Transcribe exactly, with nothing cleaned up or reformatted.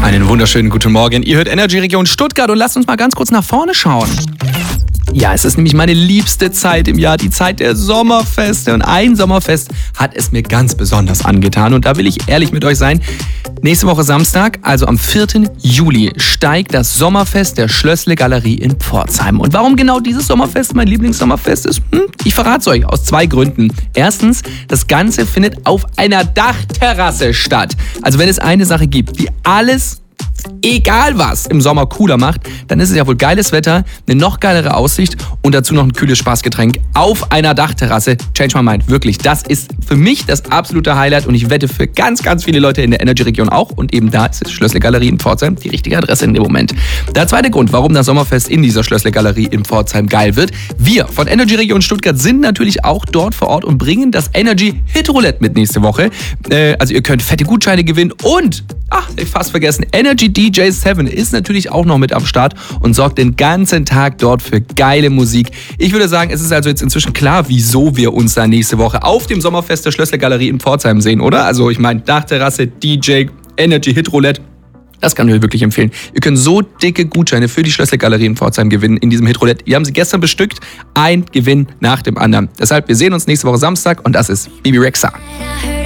Einen wunderschönen guten Morgen. Ihr hört Energy Region Stuttgart und lasst uns mal ganz kurz nach vorne schauen. Ja, es ist nämlich meine liebste Zeit im Jahr, die Zeit der Sommerfeste. Und ein Sommerfest hat es mir ganz besonders angetan. Und da will ich ehrlich mit euch sein. Nächste Woche Samstag, also am vierten Juli, steigt das Sommerfest der Schlössle Galerie in Pforzheim. Und warum genau dieses Sommerfest mein Lieblingssommerfest ist? Hm, ich verrate es euch aus zwei Gründen. Erstens, das Ganze findet auf einer Dachterrasse statt. Also wenn es eine Sache gibt, die alles, egal was, im Sommer cooler macht, dann ist es ja wohl geiles Wetter, eine noch geilere Aussicht und dazu noch ein kühles Spaßgetränk auf einer Dachterrasse. Change my mind, wirklich. Das ist für mich das absolute Highlight und ich wette für ganz, ganz viele Leute in der Energy-Region auch. Und eben da ist die Schlössle Galerie in Pforzheim die richtige Adresse in dem Moment. Der zweite Grund, warum das Sommerfest in dieser Schlössle Galerie in Pforzheim geil wird. Wir von Energy-Region Stuttgart sind natürlich auch dort vor Ort und bringen das Energy Hit Roulette mit nächste Woche. Äh, also ihr könnt fette Gutscheine gewinnen und, ach, ich fast vergessen, Energy D J sieben ist natürlich auch noch mit am Start und sorgt den ganzen Tag dort für geile Musik. Ich würde sagen, es ist also jetzt inzwischen klar, wieso wir uns da nächste Woche auf dem Sommerfest der Schlössle Galerie in Pforzheim sehen, oder? Also ich meine, Dachterrasse, D J, Energy Hit Roulette. Das kann ich euch wirklich empfehlen. Ihr könnt so dicke Gutscheine für die Schlössle Galerie in Pforzheim gewinnen in diesem Hit Roulette. Wir haben sie gestern bestückt. Ein Gewinn nach dem anderen. Deshalb, wir sehen uns nächste Woche Samstag und das ist Bebe Rexha.